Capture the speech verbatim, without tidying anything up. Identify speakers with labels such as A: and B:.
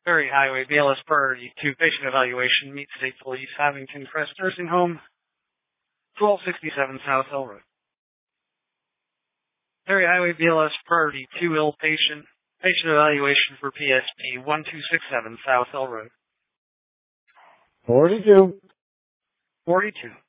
A: Ferry Highway, B L S Priority two, patient evaluation, meet State Police, Havington Crest Nursing Home, twelve sixty-seven South Hill Road. Ferry Highway, B L S Priority two, ill patient, patient evaluation for P S P one two six seven South Hill Road.
B: forty-two.
A: forty-two.